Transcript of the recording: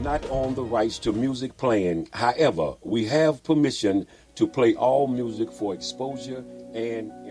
not own the rights to music playing. However, we have permission to play all music for exposure and